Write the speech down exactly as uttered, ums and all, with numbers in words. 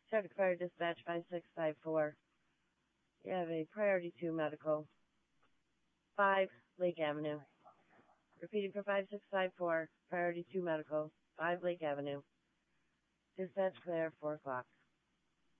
Suffolk Fire Dispatch five six five four. You have a priority two medical. five Lake Avenue. Repeating for five six five four, priority two medical, five Lake Avenue. Dispatch clear, four o'clock.